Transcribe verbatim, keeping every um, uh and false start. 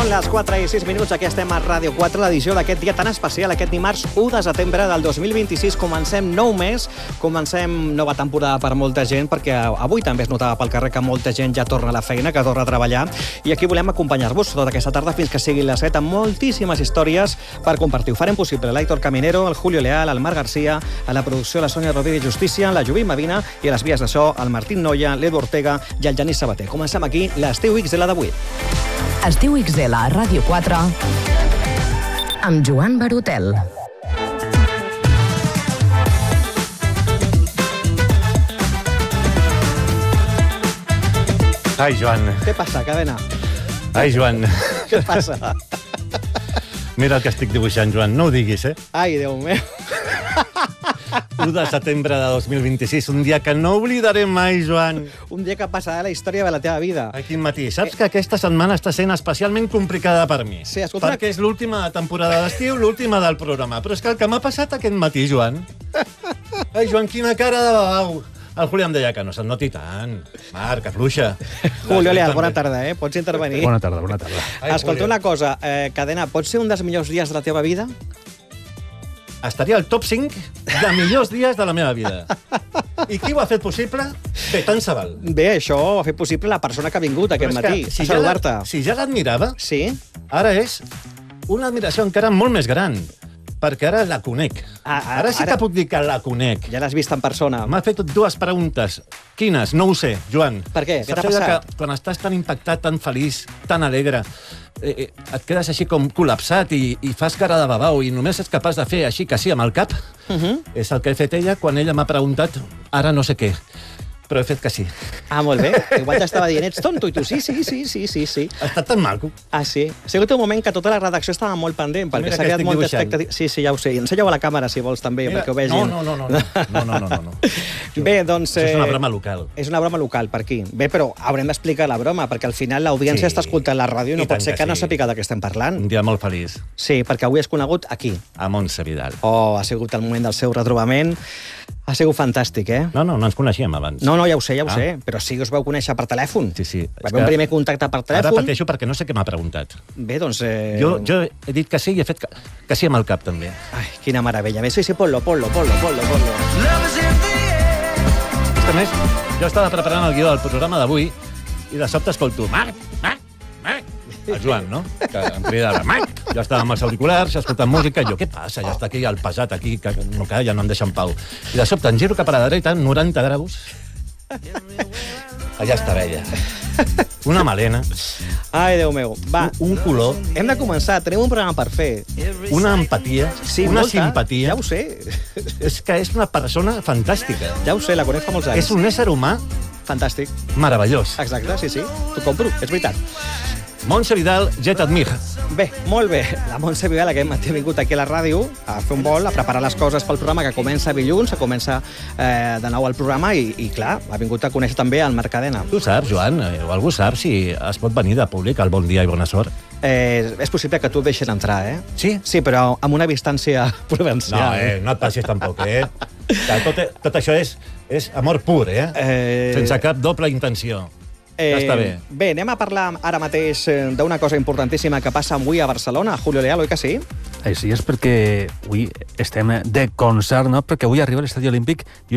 Són les quatre i sis minuts, aquí estem a Ràdio quatre, l'edició d'aquest dia tan especial, aquest dimarts u de setembre del dos mil vint-i-sis. Comencem nou mes, comencem nova temporada per molta gent, perquè avui també es notava pel carrer que molta gent ja torna a la feina, que torna a treballar, i aquí volem acompanyar-vos tota aquesta tarda fins que sigui les set amb moltíssimes històries per compartir. Ho farem possible l'Aitor Caminero, el Julio Leal, el Marc Garcia, a la producció la Sònia Rovira i Justícia, la Jubí Medina, i a les vies de so el Martín Noia, l'Edu Ortega i el Genís Sabater. Comencem aquí l'Estiu X L d'avui. Estiu X L a Ràdio quatre amb Joan Barotel. Ai, Joan. Què passa, cadena? Ai, Joan. Què passa? Mira el que estic dibuixant, Joan. No ho diguis, eh? Ai, Déu meu. u de setembre de dos mil vint-i-sis, un dia que no oblidaré mai, Joan. Un dia que passarà la història de la teva vida. Aquí al matí. Saps que aquesta setmana està sent especialment complicada per mi? Sí, escolta... Perquè és l'última temporada d'estiu, l'última del programa. Però és que el que m'ha passat aquest matí, Joan... Ai, Joan, quina cara de babau. El Julio em deia que no se'n noti tant. Marc, afluixa. Julio Leal, bona tarda, eh? Pots intervenir? Bona tarda, bona tarda. Ai, Escolta, Julio. una cosa, eh, cadena, pot ser un dels millors dies de la teva vida? Estaria al top cinc de millors dies de la meva vida. I qui ho ha fet possible? Bé, tant se val. Bé, això ho ha fet possible la persona que ha vingut aquest Però és que matí, si a ja la- saludar-te. Si ja l'admirava, Sí? ara és una admiració encara molt més gran, perquè ara la conec. Ah, ah, Ara sí ara- que puc dir que la conec. Ja l'has vist en persona. M'ha fet dues preguntes. Quines? No ho sé, Joan. Per què? Què t'ha Saps allò passat? que quan estàs tan impactat, tan feliç, tan alegre, eh, eh, et quedes així com col·lapsat i, i fas cara de babau i només ets capaç de fer així que sí amb el cap? Uh -huh. És el que he fet ella quan ella m'ha preguntat ara no sé què. Però he fet que sí. Ah, molt bé. Igual t'estava dient, ets tonto, i tu sí, sí, sí, sí, sí, sí. Ha estat tan maco. Ah, sí? Ha sigut un moment que tota la redacció estava molt pendent, perquè Mira s'ha que creat estic molta dibuixant. expectativa. Sí, sí, ja ho sé. Ensenya-ho a la càmera, si vols, també, Mira, perquè ho vegin. No, no, no, no, no, no, no, no, no. Bé, doncs... Això és una eh, broma local. És una broma local, per aquí. Bé, però haurem d'explicar la broma, perquè al final l'audiència Sí, està escoltant la ràdio i no i pot tant ser que que no sí. sàpiga de què estem parlant. Un dia molt feliç. Sí, perquè avui és conegut aquí. A Montse Vidal. Oh, ha sigut el moment del seu retrobament. Ha sigut fantàstic, eh? No, no, no ens coneixíem abans. No, no, ja ho sé, ja ho Ah. sé, però sí que us vau conèixer per telèfon. Sí, sí. Va És haver que un primer contacte per Ara telèfon. pateixo perquè no sé què m'ha preguntat. Bé, doncs... Eh... Jo, jo he dit que sí i he fet que, que sí amb el cap, també. Ai, quina meravella. Bé, sí, sí, ponlo, ponlo, ponlo, ponlo, ponlo. És que, a més, jo estava preparant el guió del programa d'avui i de sobte escolto Marc, Marc, Marc. El Joan, no? Que em cridava Marc. Jo estava amb els auriculars, escoltant música, i jo, què passa? Ja està aquí el pesat aquí, que no calla, no em deixa en pau. I de sobte em giro cap a la dreta, noranta graus. Allà està ella. Una melena, Ai, Déu meu. Va, un color, hem de començar. Tenim un programa per fer. una empatia, Sí, una molta. simpatia. Ja ho sé. És que és una persona fantàstica. Ja ho sé, la conec fa molts anys. És un ésser humà Fantàstic. meravellós. Exacte, sí, sí. T'ho compro, és veritat. Montse Vidal, je t'admire. Bé, molt bé. La Montse Vidal aquest matí ha vingut aquí a la ràdio a fer un vol, a preparar les coses pel programa que comença dilluns, que comença eh, de nou el programa i, i, clar, ha vingut a conèixer també el Marc Cadena. Tu saps, Joan, eh, o algú sap si es pot venir de públic al Bon Dia i Bona Sort? Eh, és possible que tu et deixen entrar, eh? Sí? Sí, però amb una distància prudencial. No, eh, no et passis tampoc, eh? Que tot, tot això és, és amor pur, eh? Eh, Sense cap doble intenció. Eh, Ja està bé. Bé, anem a parlar ara mateix eh, d'una cosa importantíssima que passa avui a Barcelona. Julio Leal, oi que sí? Així és perquè avui estem de concert, no? Perquè avui arriba a l'Estadi Olímpic i